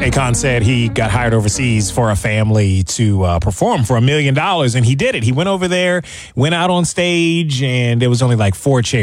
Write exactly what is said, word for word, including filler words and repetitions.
Akon said he got hired overseas for a family to uh, perform for a million dollars, and he did it. He went over there, went out on stage, and there was only like four chairs.